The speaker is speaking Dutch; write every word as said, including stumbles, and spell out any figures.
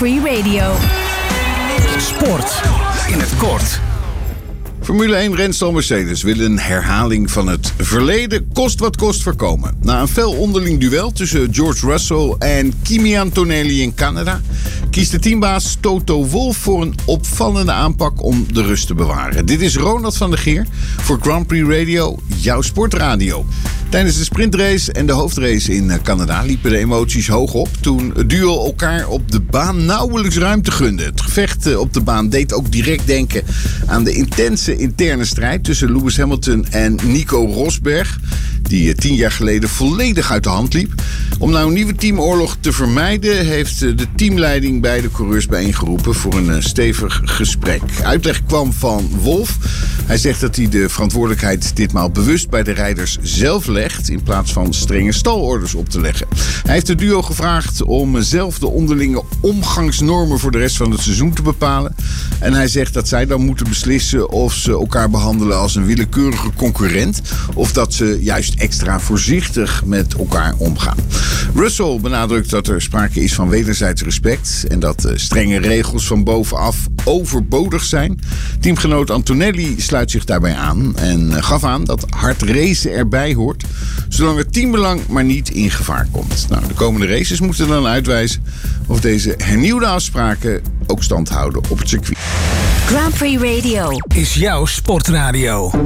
Prix Radio. Sport in het kort. Formule één-renstal Mercedes wil een herhaling van het verleden kost wat kost voorkomen. Na een fel onderling duel tussen George Russell en Kimi Antonelli in Canada kiest de teambaas Toto Wolff voor een opvallende aanpak om de rust te bewaren. Dit is Ronald van der Geer voor Grand Prix Radio, jouw sportradio. Tijdens de sprintrace en de hoofdrace in Canada liepen de emoties hoog op toen het duo elkaar op de baan nauwelijks ruimte gunde. Het gevecht op de baan deed ook direct denken aan de intense interne strijd tussen Lewis Hamilton en Nico Rosberg, die tien jaar geleden volledig uit de hand liep. Om nou een nieuwe teamoorlog te vermijden heeft de teamleiding beide coureurs bijeengeroepen voor een stevig gesprek. Uitleg kwam van Wolff. Hij zegt dat hij de verantwoordelijkheid ditmaal bewust bij de rijders zelf legt in plaats van strenge stalorders op te leggen. Hij heeft het duo gevraagd om zelf de onderlinge omgangsnormen voor de rest van het seizoen te bepalen. En hij zegt dat zij dan moeten beslissen of ze elkaar behandelen als een willekeurige concurrent of dat ze juist extra voorzichtig met elkaar omgaan. Russell benadrukt dat er sprake is van wederzijds respect en dat strenge regels van bovenaf overbodig zijn. Teamgenoot Antonelli sluit zich daarbij aan en gaf aan dat hard racen erbij hoort, zolang het teambelang maar niet in gevaar komt. Nou, de komende races moeten dan uitwijzen of deze hernieuwde afspraken ook stand houden op het circuit. Grand Prix Radio Is jouw sportradio.